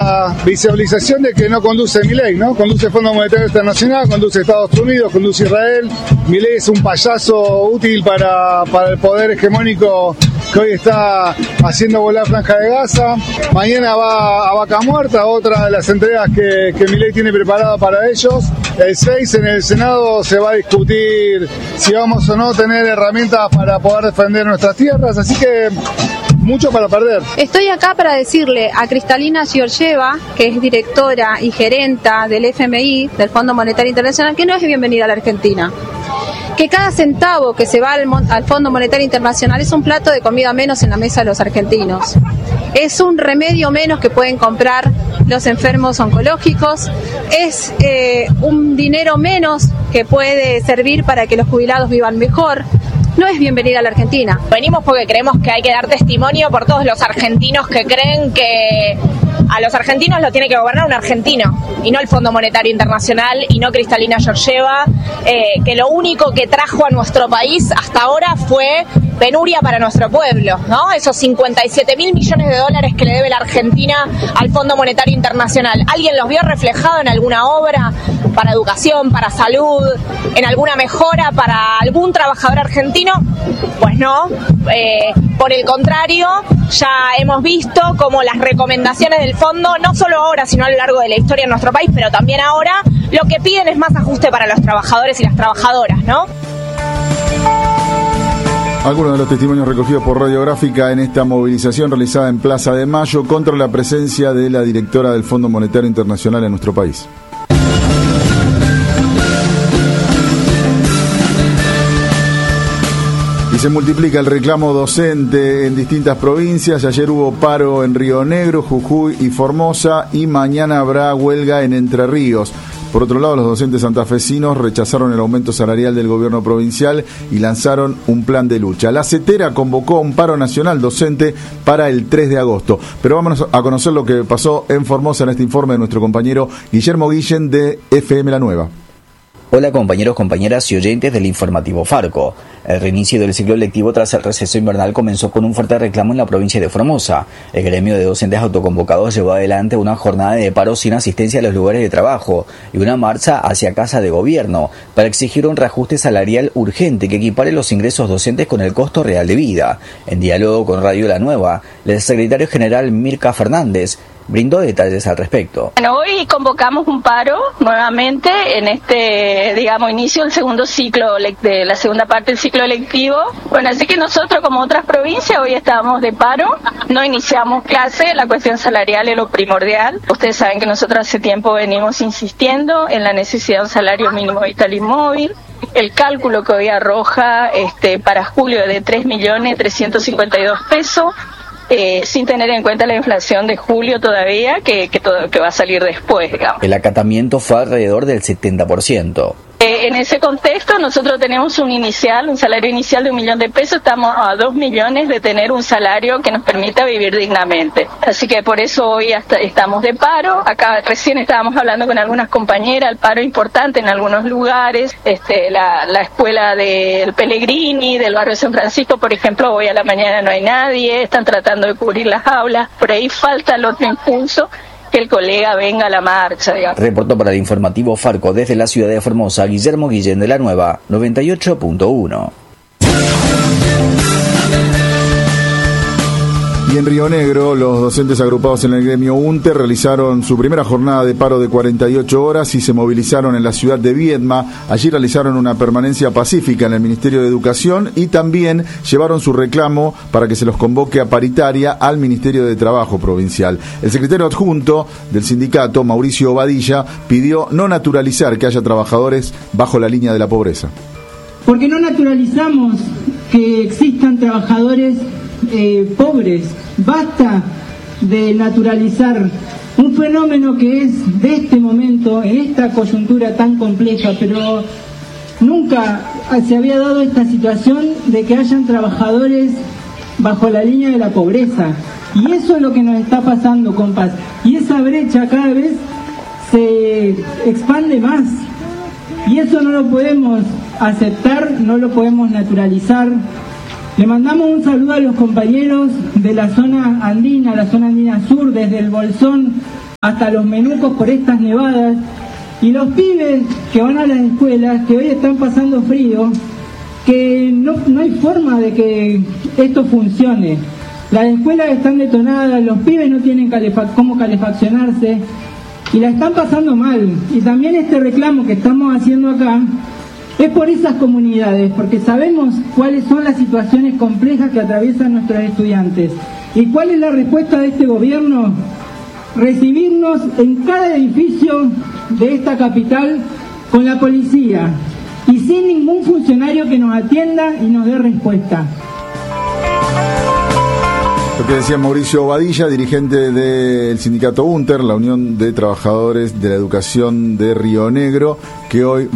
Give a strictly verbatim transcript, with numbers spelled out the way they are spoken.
la visibilización de que no conduce Milei, ¿no? Conduce el Fondo Monetario Internacional, conduce Estados Unidos, conduce Israel. Milei es un payaso útil para, para el poder hegemónico que hoy está haciendo volar Franja de Gaza. Mañana va a Vaca Muerta, otra de las entregas que, que Milei tiene preparada para ellos. El seis en el Senado se va a discutir si vamos o no a tener herramientas para poder defender nuestras tierras, así que mucho para perder. Estoy acá para decirle a Kristalina Georgieva, que es directora y gerenta del F M I, del Fondo Monetario Internacional, que no es bienvenida a la Argentina. Que cada centavo que se va al, al Fondo Monetario Internacional es un plato de comida menos en la mesa de los argentinos. Es un remedio menos que pueden comprar los enfermos oncológicos, es eh, un dinero menos que puede servir para que los jubilados vivan mejor. No es bienvenida a la Argentina. Venimos porque creemos que hay que dar testimonio por todos los argentinos que creen que a los argentinos lo tiene que gobernar un argentino y no el Fondo Monetario Internacional y no Kristalina Georgieva, eh, que lo único que trajo a nuestro país hasta ahora fue penuria para nuestro pueblo, ¿no? Esos cincuenta y siete mil millones de dólares que le debe la Argentina al Fondo Monetario Internacional. ¿Alguien los vio reflejado en alguna obra para educación, para salud, en alguna mejora para algún trabajador argentino? Pues no, eh, por el contrario, ya hemos visto como las recomendaciones del fondo, no solo ahora, sino a lo largo de la historia en nuestro país, pero también ahora, lo que piden es más ajuste para los trabajadores y las trabajadoras, ¿no? Algunos de los testimonios recogidos por Radiográfica en esta movilización realizada en Plaza de Mayo contra la presencia de la directora del Fondo Monetario Internacional en nuestro país. Y se multiplica el reclamo docente en distintas provincias. Ayer hubo paro en Río Negro, Jujuy y Formosa, y mañana habrá huelga en Entre Ríos. Por otro lado, los docentes santafesinos rechazaron el aumento salarial del gobierno provincial y lanzaron un plan de lucha. La CETERA convocó un paro nacional docente para el tres de agosto. Pero vámonos a conocer lo que pasó en Formosa en este informe de nuestro compañero Guillermo Guillén de F M La Nueva. Hola compañeros, compañeras y oyentes del informativo Farco. El reinicio del ciclo lectivo tras el receso invernal comenzó con un fuerte reclamo en la provincia de Formosa. El gremio de docentes autoconvocados llevó adelante una jornada de paro sin asistencia a los lugares de trabajo y una marcha hacia Casa de Gobierno para exigir un reajuste salarial urgente que equipare los ingresos docentes con el costo real de vida. En diálogo con Radio La Nueva, el secretario general Mirka Fernández brindó detalles al respecto. Bueno, hoy convocamos un paro nuevamente en este, digamos, inicio del segundo ciclo, de la segunda parte del ciclo lectivo. Bueno, así que nosotros, como otras provincias, hoy estamos de paro, no iniciamos clase, la cuestión salarial es lo primordial. Ustedes saben que nosotros hace tiempo venimos insistiendo en la necesidad de un salario mínimo vital y móvil. El cálculo que hoy arroja este, para julio es de tres millones trescientos cincuenta y dos pesos. Eh, sin tener en cuenta la inflación de julio todavía, que, que, todo, que va a salir después, digamos. El acatamiento fue alrededor del setenta por ciento. Eh, en ese contexto, nosotros tenemos un inicial, un salario inicial de un millón de pesos, estamos a dos millones de tener un salario que nos permita vivir dignamente. Así que por eso hoy hasta estamos de paro. Acá recién estábamos hablando con algunas compañeras, el paro importante en algunos lugares, este, la, la escuela del Pellegrini, del barrio San Francisco, por ejemplo, hoy a la mañana no hay nadie, están tratando de cubrir las aulas, por ahí falta el otro impulso, que el colega venga a la marcha, digamos. Reportó para el informativo Farco desde la ciudad de Formosa, Guillermo Guillén de La Nueva, noventa y ocho punto uno. Y en Río Negro, los docentes agrupados en el gremio UNTE realizaron su primera jornada de paro de cuarenta y ocho horas y se movilizaron en la ciudad de Viedma. Allí realizaron una permanencia pacífica en el Ministerio de Educación y también llevaron su reclamo para que se los convoque a paritaria al Ministerio de Trabajo provincial. El secretario adjunto del sindicato, Mauricio Badilla, pidió no naturalizar que haya trabajadores bajo la línea de la pobreza. Porque no naturalizamos que existan trabajadores eh, pobres. Basta de naturalizar un fenómeno que es de este momento, en esta coyuntura tan compleja, pero nunca se había dado esta situación de que hayan trabajadores bajo la línea de la pobreza. Y eso es lo que nos está pasando, compas. Y esa brecha cada vez se expande más. Y eso no lo podemos aceptar, no lo podemos naturalizar. Le mandamos un saludo a los compañeros de la zona andina, la zona andina sur, desde el Bolsón hasta los menucos por estas nevadas, y los pibes que van a las escuelas, que hoy están pasando frío, que no, no hay forma de que esto funcione. Las escuelas están detonadas, los pibes no tienen calefac- cómo calefaccionarse y la están pasando mal. Y también este reclamo que estamos haciendo acá es por esas comunidades, porque sabemos cuáles son las situaciones complejas que atraviesan nuestros estudiantes. ¿Y cuál es la respuesta de este gobierno? Recibirnos en cada edificio de esta capital con la policía y sin ningún funcionario que nos atienda y nos dé respuesta. Lo que decía Mauricio Badilla, dirigente del sindicato UNTER, la Unión de Trabajadores de la Educación de Río Negro, que hoy